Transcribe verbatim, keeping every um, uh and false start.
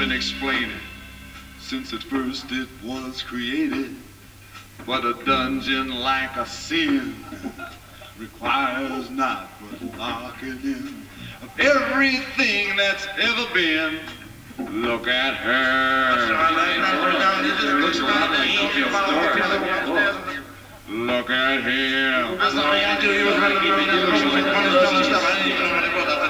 been explaining since at first it was created. But a dungeon like a sin requires not but locking in of everything that's ever been. Look at her. Looks a lot like Tokyo Story. Look at him.